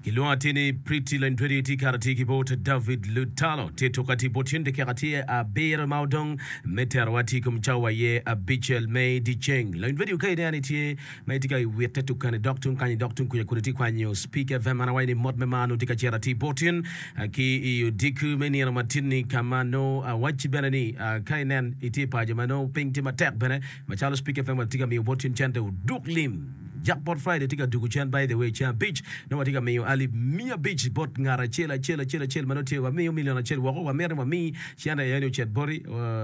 Kiluatini Pretty Lendredi Tikarati Kibot David Lutalo Tetokati Botin de Karati a Beer Maudong Meterwati Kumchawa ye a Bichel May Di Cheng Lendredi Kaidanity Medica Weta to Kani Doctor Kani Doctor Kuyakuriti Kwanyo Speaker Vemanawani Modmemano Tikacharati Botin Ki Diku Many Matini Kamano Wachibenani Kainan Itipa Jamano Pintima Tap Bene Machalo Speaker Vematika Mi Botin Chante Duklim Jackpot Friday tika dukuchan by the way chan beach no tika meyo ali mia beach bot ngara chela manote wa meyo miliona chela wa mere wa mi chanda yani chat bori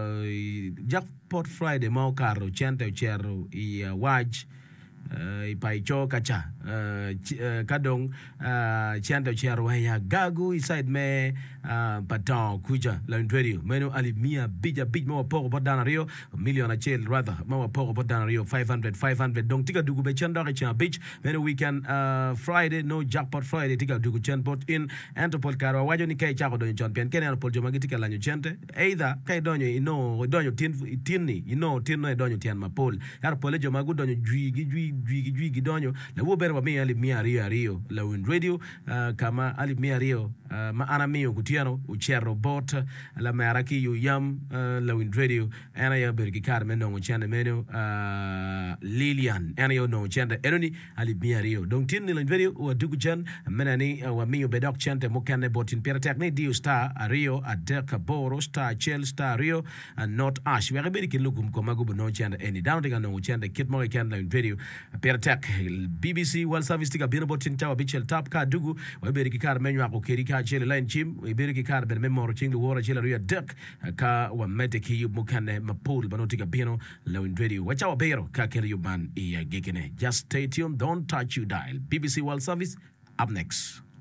Jackpot Friday mau karo chanta chero I waj ipaicho kacha kadong chanda chero ya gagu inside me patao kuja la radio meno ali mia bija big mo poko bodana rio miliona chel rather mo poko bodana rio 500 donc tika dugu be chanda ka beach meno weekend Friday no Jackpot Friday tika dugu chen bot in antopol karo wajo ni kai chako donyo champion kene pol joma tika lanyo chente either kai donyo donyo tinni tinno donyo tian mapol yar pole joma gu donyo juigi donyo la wo berwa mi ali mia rio la win radio kama ali mia rio ma ana mio kutiano uchero bot la maraki yu yam la win radio ana ya bergi kar meno chande meno Lilian ana yo no chande eroni ali mia rio donc tin la radio wa dugu chan menani wa mio bedok chante mokane botin pera tekne dio star rio adeka boro star chel star rio and not ash we rebedi kin lugum ko magubo no chande eni down diga no chande kit mo kan la radio pera tek BBC World Service tiga bino botin tawa bichel tap ka dugu wa bergi kar menyo ko keri ka chele line chim we bergi kar ben memoro ching wora chele rio dek ka wa meteki yu mokane mapol banotiga bino la radio wacha wa bero ka keri yu ban I gigene just stay tuned don't touch you dial BBC World Service up next.